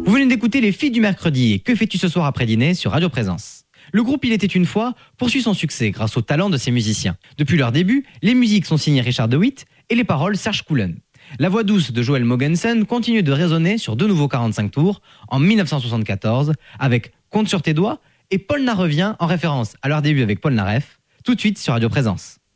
Vous venez d'écouter Les Filles du Mercredi et Que fais-tu ce soir après dîner sur Radio Présence. Le groupe Il était une fois poursuit son succès grâce au talent de ses musiciens. Depuis leur début, les musiques sont signées Richard de Witt et les paroles Serge Coulen. La voix douce de Joel Mogensen continue de résonner sur de nouveaux 45 tours en 1974 avec Compte sur tes doigts et Paul revient en référence à leur début avec Paul Naref, tout de suite sur Radio Présence.